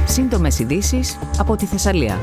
Σύντομες ειδήσεις από τη Θεσσαλία.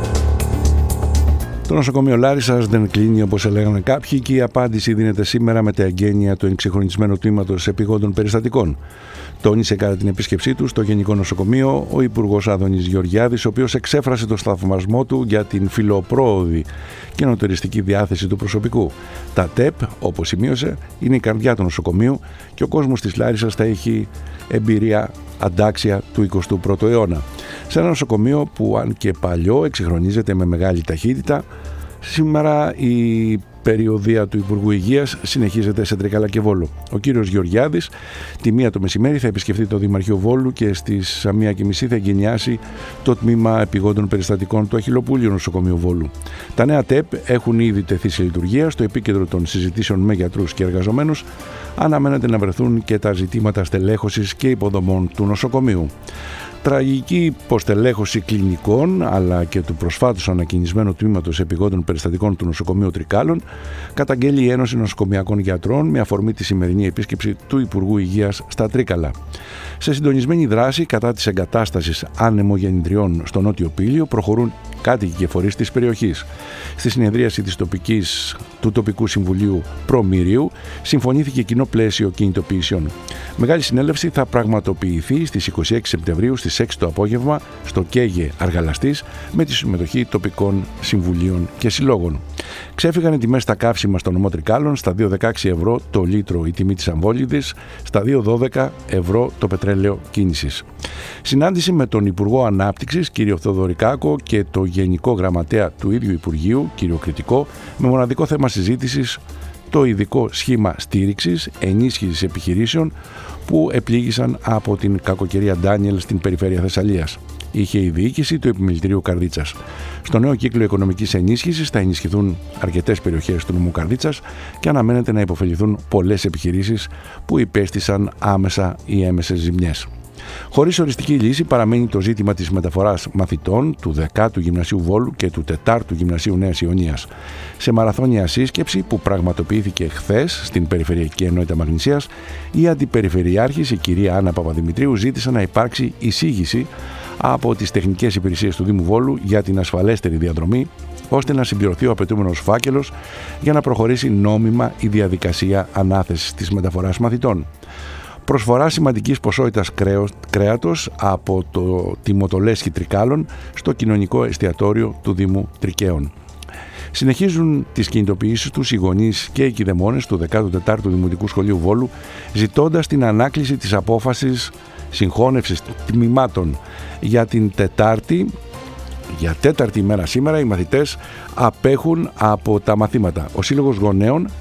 Το νοσοκομείο Λάρισσας δεν κλείνει όπως έλεγαν κάποιοι και η απάντηση δίνεται σήμερα με τα εγγένεια του εξυγχρονισμένου τμήματος επιγόντων περιστατικών. Τόνισε κατά την επίσκεψή του στο Γενικό Νοσοκομείο ο Υπουργός Άδωνης Γεωργιάδης, ο οποίος εξέφρασε το θαυμασμό του για την φιλοπρόοδη και νοτοριστική διάθεση του προσωπικού. Τα ΤΕΠ, όπως σημείωσε, είναι η καρδιά του νοσοκομείου και ο κόσμος της Λάρισσας θα έχει εμπειρία αντάξια του 21ου αιώνα. Σε ένα νοσοκομείο που, αν και παλιό, εξυγχρονίζεται με μεγάλη ταχύτητα, σήμερα η περιοδεία του Υπουργού Υγείας συνεχίζεται σε Τρίκαλα και Βόλο. Ο κύριος Γεωργιάδης τη 1 το μεσημέρι θα επισκεφτεί το Δημαρχείο Βόλου και στις 1:30 θα εγκαινιάσει το τμήμα επιγόντων περιστατικών του Αχιλλοπούλιου Νοσοκομείου Βόλου. Τα νέα ΤΕΠ έχουν ήδη τεθεί σε λειτουργία. Στο επίκεντρο των συζητήσεων με γιατρούς και εργαζομένους αναμένεται να βρεθούν και τα ζητήματα στελέχωσης και υποδομών του νοσοκομείου. Τραγική υποστελέχωση κλινικών αλλά και του προσφάτως ανακοινισμένου τμήματος επιγόντων περιστατικών του νοσοκομείου Τρικάλων καταγγέλει η Ένωση Νοσοκομειακών Γιατρών με αφορμή τη σημερινή επίσκεψη του Υπουργού Υγείας στα Τρίκαλα. Σε συντονισμένη δράση κατά της εγκατάστασης ανεμογεννητριών στο Νότιο Πήλιο προχωρούν κάτοικοι και φορείς της περιοχής. Στη συνεδρίαση του Τοπικού Συμβουλίου Προμήριου συμφωνήθηκε κοινό πλαίσιο κινητοποιήσεων. Μεγάλη συνέλευση θα πραγματοποιηθεί στις 26 Σεπτεμβρίου στις 6 το απόγευμα στο ΚΕΓΕ Αργαλαστής με τη συμμετοχή τοπικών συμβουλίων και συλλόγων. Ξέφυγαν οι τιμές στα καύσιμα στο νομό Τρικάλων, στα 2,16 ευρώ το λίτρο η τιμή της αμβόλυδης, στα 2,12 ευρώ το πετρέλαιο κίνησης. Συνάντηση με τον Υπουργό Ανάπτυξης, κύριο Θεοδωρικάκο, και το Γενικό Γραμματέα του ίδιου Υπουργείου, κύριο Κρητικό, με μοναδικό θέμα συζήτησης το ειδικό σχήμα στήριξης, ενίσχυσης επιχειρήσεων που επλήγησαν από την κακοκαιρία Ντάνιελ στην περιφέρεια Θεσσαλίας. Είχε η διοίκηση του Επιμελητηρίου Καρδίτσας. Στο νέο κύκλο οικονομικής ενίσχυσης θα ενισχυθούν αρκετές περιοχές του νομού Καρδίτσας και αναμένεται να υποφεληθούν πολλές επιχειρήσεις που υπέστησαν άμεσα ή έμεσες ζημιές. Χωρίς οριστική λύση παραμένει το ζήτημα της μεταφοράς μαθητών του 10ου Γυμνασίου Βόλου και του 4ου Γυμνασίου Νέας Ιωνίας. Σε μαραθώνια σύσκεψη που πραγματοποιήθηκε χθες στην Περιφερειακή Ενότητα Μαγνησίας, η Αντιπεριφερειάρχης, η κυρία Άννα Παπαδημητρίου, ζήτησε να υπάρξει εισήγηση από τις τεχνικές υπηρεσίες του Δήμου Βόλου για την ασφαλέστερη διαδρομή, ώστε να συμπληρωθεί ο απαιτούμενος φάκελος για να προχωρήσει νόμιμα η διαδικασία ανάθεσης της μεταφοράς μαθητών. Προσφορά σημαντικής ποσότητας κρέατος από το Τιμωτολέσχη Τρικάλων στο κοινωνικό εστιατόριο του Δήμου Τρικαίων. Συνεχίζουν τις κινητοποιήσεις τους οι γονείς και οι κηδεμόνες του 14ου Δημοτικού Σχολείου Βόλου, ζητώντας την ανάκληση της απόφασης συγχώνευσης τμήματων για την Τετάρτη. Για τέταρτη ημέρα σήμερα οι μαθητές απέχουν από τα μαθήματα. Ο Σύλλογος Γονέων